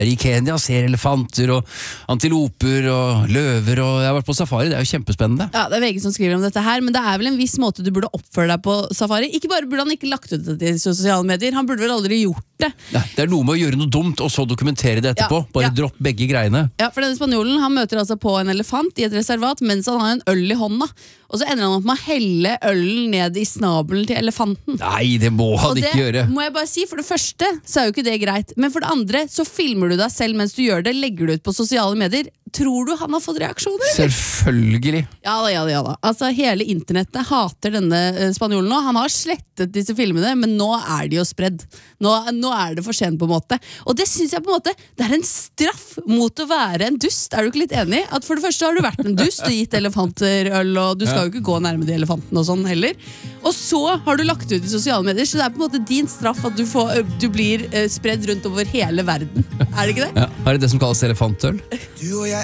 I Kenya, ser elefanter og antiloper og løver, og jeg har vært på safari, det jo kjempespennende. Ja, det VG som skriver om dette her, men det vel en viss måte du burde oppføre deg på safari. Ikke bare burde han ikke lagt ut det til sosiale medier, han burde vel aldri gjort det. Ja, det noe med å gjøre noe dumt, og så dokumentere det etterpå. Bare dropp begge greiene. Ja, for denne spanjolen, han møter altså på en elefant i et reservat, mens han har en øl I hånda. Og så ender han opp med å helle ølen ned I snabelen til elefanten. Nei, det må han ikke gjøre. Og det må jeg bare si, for det første så jo ikke det greit. Men for det andre så filmer du deg selv mens du gjør det, legger du ut på sosiale medier. Tror du han har fått reaksjoner? Selvfølgelig. Ja da. Altså hele internettet hater denne spanjolen nå. Han har slettet disse filmene, men nå de jo spredd. Nå det for sent på en måte. Og det synes jeg på en måte, det en straff mot å være en dust. Du ikke litt enig? At for det første har du vært en dust og gitt elefanter øl, og du skal jo ikke gå nærme de elefantene og sånn heller. Og så har du lagt ut I sosiale medier, så det på en måte din straff at du blir spredd rundt over hele verden. Det ikke det? Ja, det som kalles elefantøl? Du og jeg